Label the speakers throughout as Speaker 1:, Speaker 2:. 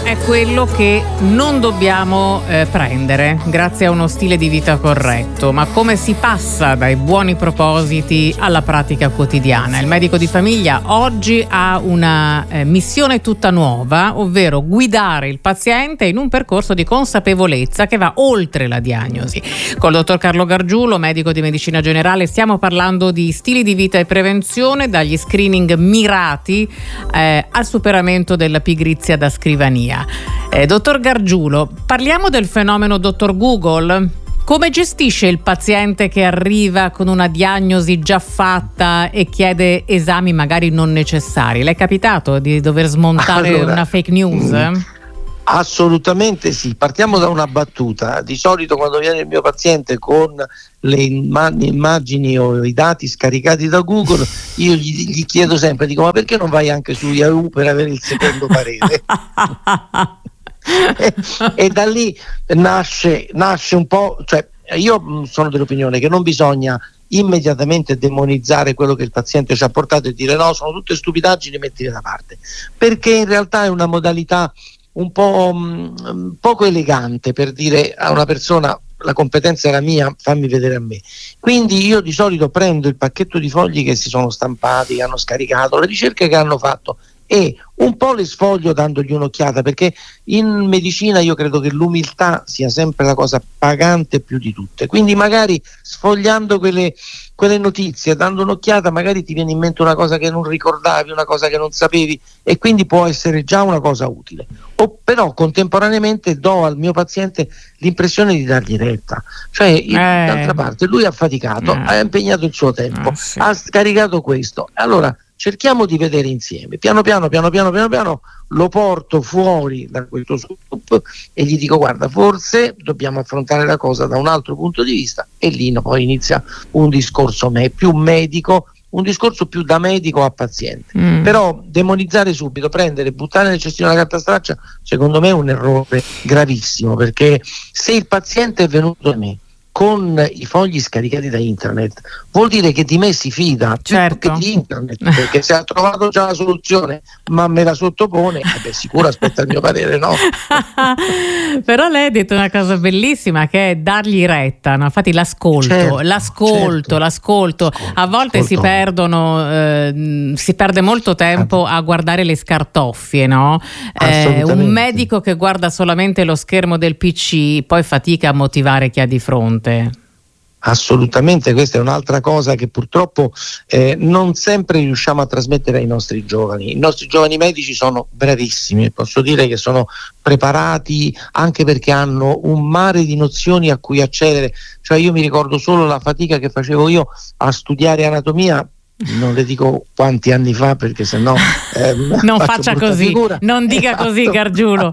Speaker 1: è quello che non dobbiamo prendere grazie a uno stile di vita corretto, ma come si passa dai buoni propositi alla pratica quotidiana. Il medico di famiglia oggi ha una missione tutta nuova, ovvero guidare il paziente in un percorso di consapevolezza che va oltre la diagnosi. Col dottor Carlo Gargiulo, medico di medicina generale, stiamo parlando di stili di vita e prevenzione, dagli screening mirati al superamento della pigrizia da scrivania. Dottor Gargiulo, parliamo del fenomeno dottor Google. Come gestisce il paziente che arriva con una diagnosi già fatta e chiede esami magari non necessari? Le è capitato di dover smontare una fake news?
Speaker 2: Assolutamente sì. Partiamo da una battuta. Di solito quando viene il mio paziente con le immagini o i dati scaricati da Google, io gli chiedo sempre, dico: ma perché non vai anche su Yahoo per avere il secondo parere? e da lì nasce un po', cioè io sono dell'opinione che non bisogna immediatamente demonizzare quello che il paziente ci ha portato e dire no, sono tutte stupidaggini, mettile da parte, perché in realtà è una modalità un po' poco elegante per dire a una persona: la competenza è la mia, fammi vedere a me. Quindi io di solito prendo il pacchetto di fogli che si sono stampati, che hanno scaricato, le ricerche che hanno fatto, e un po' le sfoglio dandogli un'occhiata, perché in medicina io credo che l'umiltà sia sempre la cosa pagante più di tutte. Quindi magari sfogliando quelle notizie, dando un'occhiata, magari ti viene in mente una cosa che non ricordavi, una cosa che non sapevi, e quindi può essere già una cosa utile. O però contemporaneamente do al mio paziente l'impressione di dargli retta, cioè d'altra parte lui ha faticato, ha impegnato il suo tempo,
Speaker 1: sì,
Speaker 2: ha scaricato questo, allora cerchiamo di vedere insieme, piano piano lo porto fuori da questo scoop e gli dico: guarda, forse dobbiamo affrontare la cosa da un altro punto di vista, e lì poi inizia un discorso più medico, un discorso più da medico a paziente. Però demonizzare subito, prendere, buttare nel cestino la carta straccia, secondo me è un errore gravissimo, perché se il paziente è venuto da me con i fogli scaricati da internet, vuol dire che di me si fida,
Speaker 1: certo,
Speaker 2: più che di internet, perché se ha trovato già la soluzione ma me la sottopone, sicuro aspetta il mio parere, no?
Speaker 1: Però lei ha detto una cosa bellissima, che è dargli retta, no? Infatti l'ascolto. A volte si perde molto tempo a guardare le scartoffie, no? Un medico che guarda solamente lo schermo del PC poi fatica a motivare chi ha di fronte.
Speaker 2: Assolutamente, questa è un'altra cosa che purtroppo non sempre riusciamo a trasmettere ai nostri giovani. I nostri giovani medici sono bravissimi, posso dire che sono preparati, anche perché hanno un mare di nozioni a cui accedere. Cioè io mi ricordo solo la fatica che facevo io a studiare anatomia, non le dico quanti anni fa, perché sennò
Speaker 1: non faccia così figura. Non dica così, Gargiulo.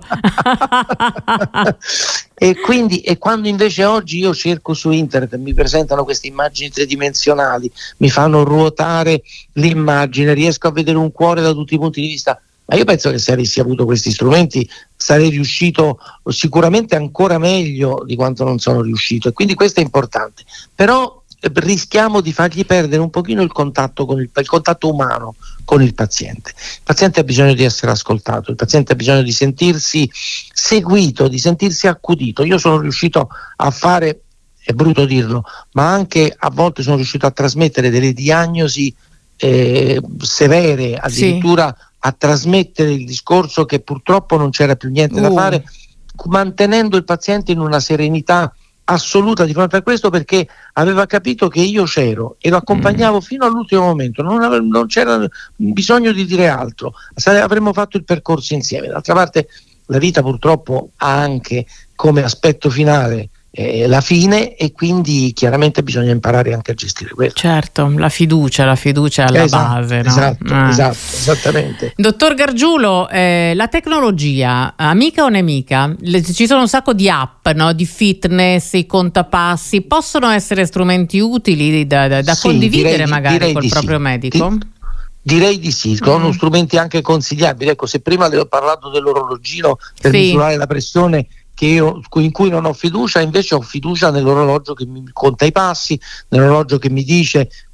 Speaker 2: E quando invece oggi io cerco su internet, mi presentano queste immagini tridimensionali, mi fanno ruotare l'immagine, riesco a vedere un cuore da tutti i punti di vista, ma io penso che se avessi avuto questi strumenti sarei riuscito sicuramente ancora meglio di quanto non sono riuscito, e quindi questo è importante. Però rischiamo di fargli perdere un pochino il contatto il contatto umano con il paziente. Il paziente ha bisogno di essere ascoltato, il paziente ha bisogno di sentirsi seguito, di sentirsi accudito. Io sono riuscito a fare, è brutto dirlo, ma anche a volte sono riuscito a trasmettere delle diagnosi severe, addirittura sì, a trasmettere il discorso che purtroppo non c'era più niente da fare, mantenendo il paziente in una serenità assoluta di fronte a questo, perché aveva capito che io c'ero e lo accompagnavo fino all'ultimo momento, non c'era bisogno di dire altro, avremmo fatto il percorso insieme. D'altra parte la vita purtroppo ha anche come aspetto finale la fine, e quindi chiaramente bisogna imparare anche a gestire quello.
Speaker 1: Certo, la fiducia alla base, no?
Speaker 2: Esatto, esattamente.
Speaker 1: Dottor Gargiulo, la tecnologia, amica o nemica? Ci sono un sacco di app, no? Di fitness, i contapassi, possono essere strumenti utili da condividere magari col proprio medico?
Speaker 2: Direi di sì, sono strumenti anche consigliabili. Ecco, se prima le ho parlato dell'orologino per misurare la pressione, in cui non ho fiducia, invece ho fiducia nell'orologio che mi conta i passi, nell'orologio che mi dice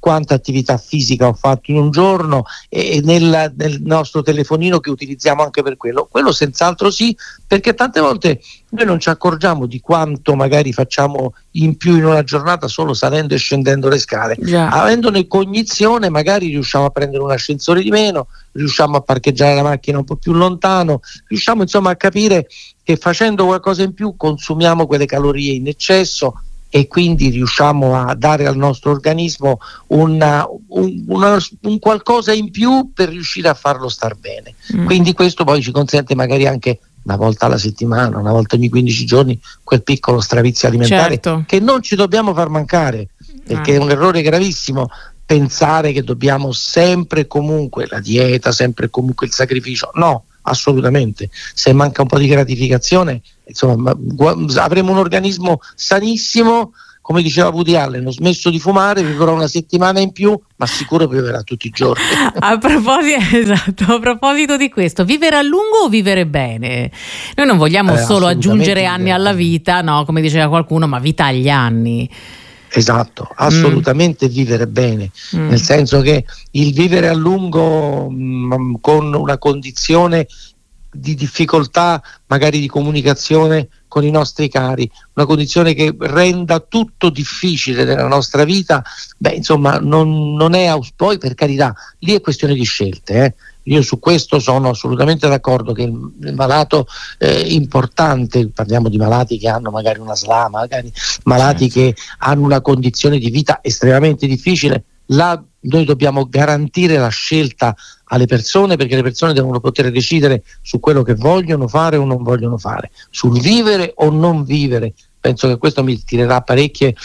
Speaker 2: quanta attività fisica ho fatto in un giorno, e nel nostro telefonino che utilizziamo anche per quello senz'altro sì, perché tante volte noi non ci accorgiamo di quanto magari facciamo in più in una giornata solo salendo e scendendo le scale. Avendone cognizione magari riusciamo a prendere un ascensore di meno, riusciamo a parcheggiare la macchina un po' più lontano, riusciamo insomma a capire che facendo qualcosa in più consumiamo quelle calorie in eccesso e quindi riusciamo a dare al nostro organismo un qualcosa in più per riuscire a farlo star bene. Quindi questo poi ci consente magari anche una volta alla settimana, una volta ogni 15 giorni, quel piccolo stravizio alimentare, certo, che non ci dobbiamo far mancare, perché è un errore gravissimo pensare che dobbiamo sempre comunque la dieta, sempre comunque il sacrificio. No, assolutamente. Se manca un po' di gratificazione, insomma, avremo un organismo sanissimo. Come diceva Woody Allen, ho smesso di fumare, vivrò una settimana in più, ma sicuro vivrà tutti i giorni.
Speaker 1: A proposito di questo, vivere a lungo o vivere bene? Noi non vogliamo solo aggiungere anni alla vita, no, come diceva qualcuno, ma vita agli anni.
Speaker 2: Esatto, assolutamente vivere bene, nel senso che il vivere a lungo con una condizione di difficoltà magari di comunicazione con i nostri cari, una condizione che renda tutto difficile nella nostra vita, insomma non è poi, per carità, lì è questione di scelte, Io su questo sono assolutamente d'accordo, che il malato importante, parliamo di malati che hanno magari una SLA, magari malati che hanno una condizione di vita estremamente difficile, là noi dobbiamo garantire la scelta alle persone, perché le persone devono poter decidere su quello che vogliono fare o non vogliono fare, sul vivere o non vivere. Penso che questo mi tirerà parecchie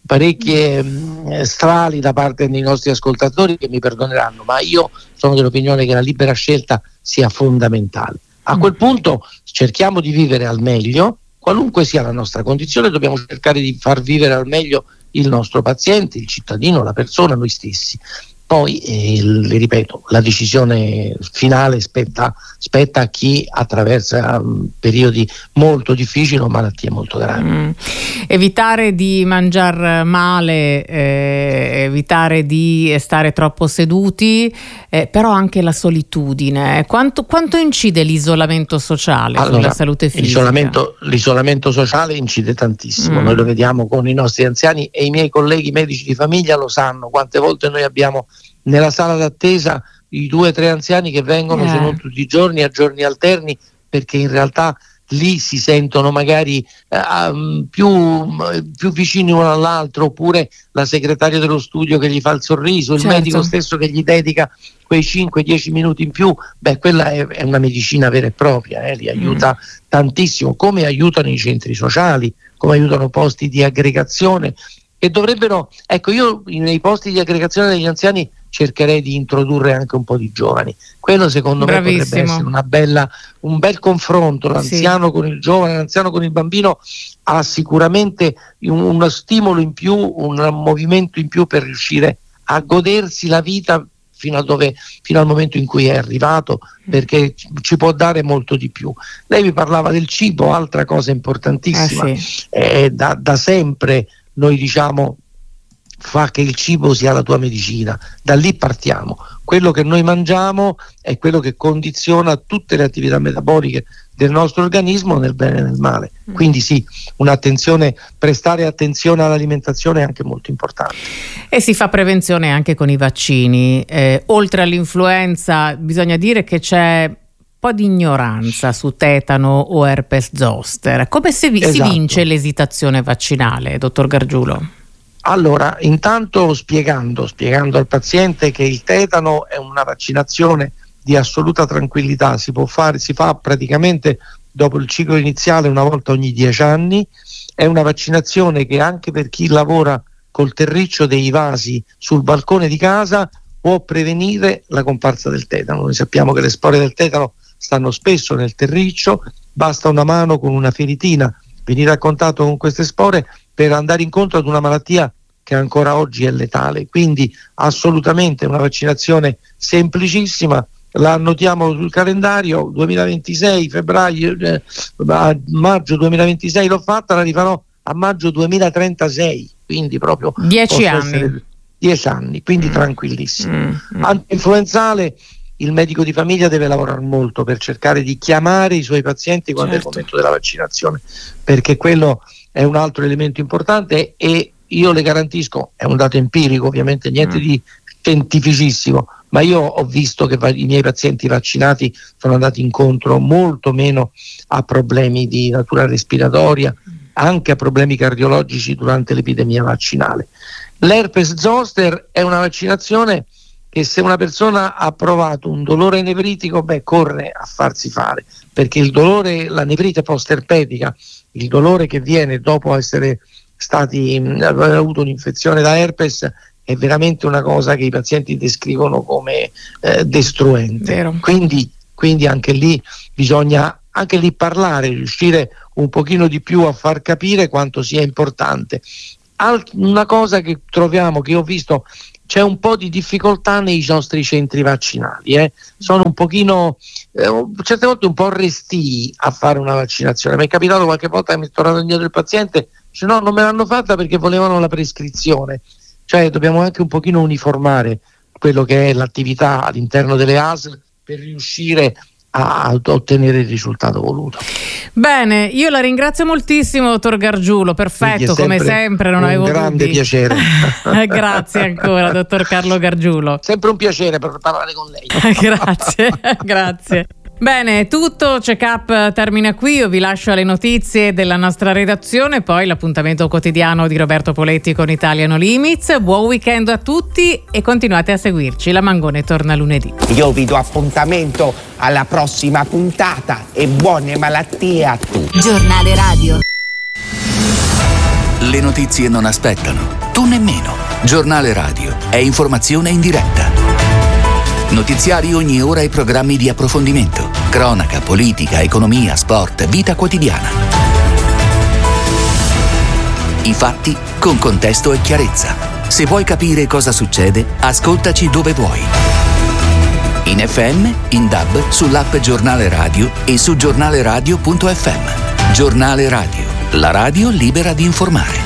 Speaker 2: strali da parte dei nostri ascoltatori, che mi perdoneranno, ma io sono dell'opinione che la libera scelta sia fondamentale. A quel punto cerchiamo di vivere al meglio, qualunque sia la nostra condizione, dobbiamo cercare di far vivere al meglio il nostro paziente, il cittadino, la persona, noi stessi. Poi, le ripeto, la decisione finale spetta a chi attraversa periodi molto difficili o malattie molto gravi.
Speaker 1: Evitare di mangiare male, evitare di stare troppo seduti, però anche la solitudine. Quanto incide l'isolamento sociale sulla salute fisica?
Speaker 2: L'isolamento sociale incide tantissimo. Noi lo vediamo con i nostri anziani, e i miei colleghi medici di famiglia lo sanno. Quante volte noi abbiamo nella sala d'attesa i 2 o 3 anziani che vengono, se non tutti i giorni, a giorni alterni, perché in realtà lì si sentono magari più vicini uno all'altro, oppure la segretaria dello studio che gli fa il sorriso, il medico stesso che gli dedica quei 5-10 minuti in più. Quella è una medicina vera e propria, li aiuta tantissimo, come aiutano i centri sociali, come aiutano posti di aggregazione, che dovrebbero, io nei posti di aggregazione degli anziani cercherei di introdurre anche un po' di giovani. Quello secondo me potrebbe essere un bel confronto, l'anziano con il giovane, l'anziano con il bambino ha sicuramente uno stimolo in più, un movimento in più per riuscire a godersi la vita fino al momento in cui è arrivato, perché ci può dare molto di più. Lei mi parlava del cibo, altra cosa importantissima. Da sempre noi diciamo: fa che il cibo sia la tua medicina, da lì partiamo. Quello che noi mangiamo è quello che condiziona tutte le attività metaboliche del nostro organismo, nel bene e nel male. Quindi sì, prestare attenzione all'alimentazione è anche molto importante.
Speaker 1: E si fa prevenzione anche con i vaccini. Oltre all'influenza, bisogna dire che c'è un po' di ignoranza su tetano o herpes zoster. Come si vince l'esitazione vaccinale, dottor Gargiulo?
Speaker 2: Allora, intanto spiegando al paziente che il tetano è una vaccinazione di assoluta tranquillità, si fa praticamente dopo il ciclo iniziale una volta ogni 10 anni, è una vaccinazione che anche per chi lavora col terriccio dei vasi sul balcone di casa può prevenire la comparsa del tetano. Noi sappiamo che le spore del tetano stanno spesso nel terriccio, basta una mano con una feritina, venire a contatto con queste spore per andare incontro ad una malattia che ancora oggi è letale. Quindi assolutamente una vaccinazione semplicissima, la annotiamo sul calendario, 2026, a maggio 2026 l'ho fatta, la rifarò a maggio 2036, quindi proprio
Speaker 1: 10 anni.
Speaker 2: 10 anni, quindi tranquillissimo. Antinfluenzale, il medico di famiglia deve lavorare molto per cercare di chiamare i suoi pazienti quando è il momento della vaccinazione, perché quello è un altro elemento importante, e io le garantisco, è un dato empirico ovviamente, niente di scientificissimo, ma io ho visto che i miei pazienti vaccinati sono andati incontro molto meno a problemi di natura respiratoria, anche a problemi cardiologici durante l'epidemia vaccinale. L'herpes zoster è una vaccinazione che, se una persona ha provato un dolore nevritico, corre a farsi fare, perché il dolore, la nevrite post-erpetica, il dolore che viene dopo essere aver avuto un'infezione da herpes, è veramente una cosa che i pazienti descrivono come destruente. Quindi anche lì bisogna parlare, riuscire un pochino di più a far capire quanto sia importante. Una cosa che troviamo, che ho visto, c'è un po' di difficoltà nei nostri centri vaccinali, sono un pochino, certe volte un po' restii a fare una vaccinazione. Mi è capitato qualche volta che mi è tornato indietro il paziente, dice no, non me l'hanno fatta perché volevano la prescrizione. Cioè dobbiamo anche un pochino uniformare quello che è l'attività all'interno delle ASL per riuscire a ottenere il risultato voluto.
Speaker 1: Bene, io la ringrazio moltissimo, dottor Gargiulo, perfetto, come sempre, non avevo dubbi. Un grande
Speaker 2: piacere.
Speaker 1: Grazie ancora, dottor Carlo Gargiulo.
Speaker 2: Sempre un piacere per parlare con lei.
Speaker 1: Grazie. Bene, tutto, Check-up termina qui, io vi lascio alle notizie della nostra redazione, poi l'appuntamento quotidiano di Roberto Poletti con Italia No Limits. Buon weekend a tutti e continuate a seguirci, La Mangone torna lunedì.
Speaker 3: Io vi do appuntamento alla prossima puntata e buone malattie a tutti.
Speaker 4: Giornale Radio.
Speaker 5: Le notizie non aspettano, tu nemmeno. Giornale Radio è informazione in diretta. Notiziari ogni ora e programmi di approfondimento. Cronaca, politica, economia, sport, vita quotidiana. I fatti con contesto e chiarezza. Se vuoi capire cosa succede, ascoltaci dove vuoi. In FM, in DAB, sull'app Giornale Radio e su giornaleradio.fm. Giornale Radio, la radio libera di informare.